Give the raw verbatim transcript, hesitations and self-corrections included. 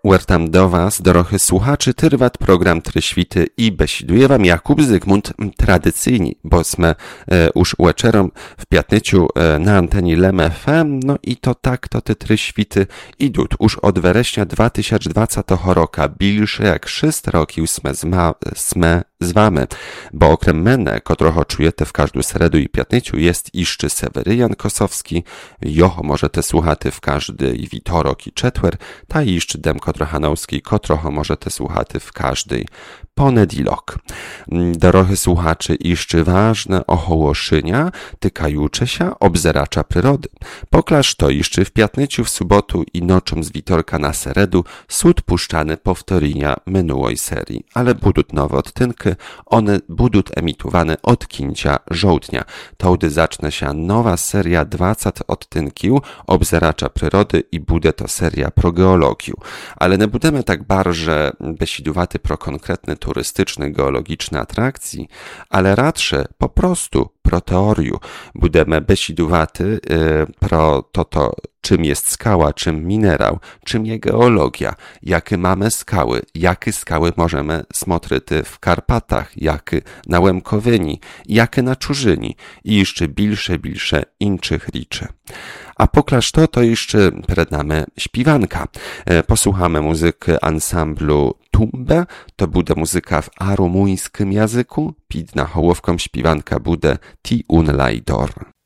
Wertam do Was, drodzy słuchaczy, Tyrwat, program Tryświty i besiduje Wam Jakub Zygmunt tradycyjnie, bo sme e, już wieczorem w piatnyciu e, na antenie Lem F M, no i to tak, to te Tryświty idą już od września dwa tysiące dwudziestego roku, bliższe jak sześć roki sme, zma, sme z Wami, bo okrem mene, kotrocho czujecie w każdą sredu i piatnyciu, jest iszczy Seweryjan Kosowski, joho możecie słuchaty w każdy i witorok i czetwer, ta iszczy Demko Trochanowski, kotrocho możecie słuchaty w każdy ponedilok. Drodzy słuchaczy, iszczy ważne ohołoszynia tykajucze się obzeracza przyrody. Poklaż to iszczy w piatnyciu, w sobotu i nocą z witorka na seredu sud puszczane powtórzenia minułej serii, ale budut nowe odtynki, one budut emitowane od kincia żołdnia. Tołdy zacznie się nowa seria dwadzieścia odtynkił obzeracza przyrody i bude to seria pro geologiu. Ale nie budemy tak bardzo besidowaty pro konkretne turystyczne, geologiczne atrakcji, ale radsze po prostu pro teoriu. Budemy besidowaty yy, pro to to, czym jest skała, czym minerał, czym jest geologia, jakie mamy skały, jakie skały możemy smotryty w Karpatach, jakie na Łemkowyni, jakie na Czurzyni i jeszcze bilsze, bilsze inczych riczy. A poklaż to, to jeszcze przed nami śpiwanka. Posłuchamy muzyki ansamblu Tumbe, to bude muzyka w arumuńskim języku, pid na hołowką śpiwanka bude Ti un lajdor.